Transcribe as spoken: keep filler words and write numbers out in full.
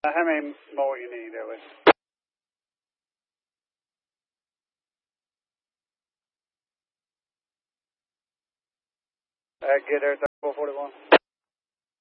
Uh, how many more you need, Ellis? Uh, get there, four forty-one.